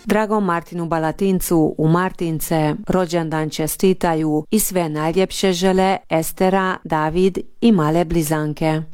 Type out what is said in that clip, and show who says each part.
Speaker 1: Dragom Martinu Balatincu u Martince rođendan čestitaju i sve najljepše žele Estera, David i male blizanke.